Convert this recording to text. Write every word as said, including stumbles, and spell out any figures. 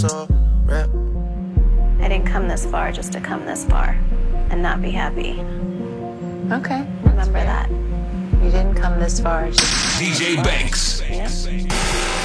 so rap. I didn't come this far just to come this far and not be happy. Okay. Remember that. You didn't come this far just... D J Banks. Yep.